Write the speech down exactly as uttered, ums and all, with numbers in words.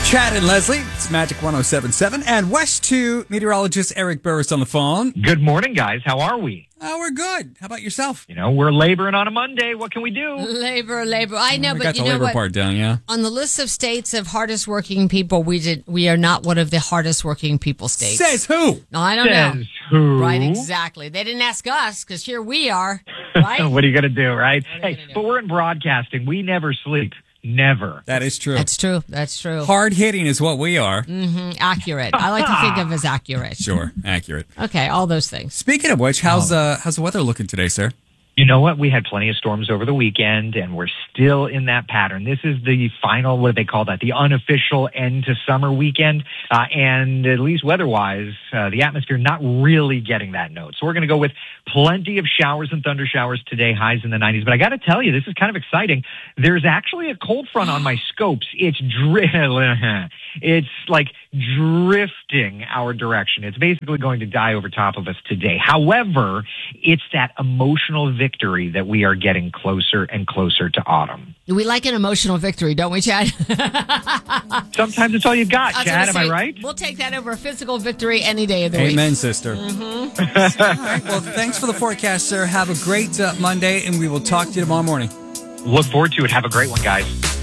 Chad and Leslie, it's Magic one oh seven point seven, and West two meteorologist Eric Burris on the phone. Good morning, guys. How are we? Oh, we're good. How about yourself? You know, we're laboring on a Monday. What can we do? Labor, labor. I know, we but got you the know labor what? part down, yeah. On the list of states of hardest working people, we did. We are not one of the hardest working people states. Says who? No, I don't Says know. who? Right, exactly. They didn't ask us because here we are. Right? What are you going to do, right? are you Hey, gonna do? but we're in broadcasting. We never sleep. Never. That is true. That's true. That's true. Hard hitting is what we are. Mm, accurate. I like to think of as accurate. Sure, accurate. Okay, all those things. Speaking of which, how's uh, how's the weather looking today, sir? You know what? We had plenty of storms over the weekend, and we're still in that pattern. This is the final, what do they call that? The unofficial end to summer weekend. Uh, and at least weather-wise, uh, the atmosphere not really getting that note. So we're going to go with plenty of showers and thunder showers today, highs in the nineties. But I got to tell you, this is kind of exciting. There's actually a cold front on my scopes. It's dri- It's like drifting our direction. It's basically going to die over top of us today. However, it's that emotional victory that we are getting closer and closer to autumn. We like an emotional victory, don't we, Chad? Sometimes it's all you got, I was Chad. Am gonna I say, right? We'll take that over a physical victory any day of the week. Amen, sister. Mm-hmm. All right. Well, thanks for the forecast, sir. Have a great uh, Monday, and we will talk to you tomorrow morning. Look forward to it. Have a great one, guys.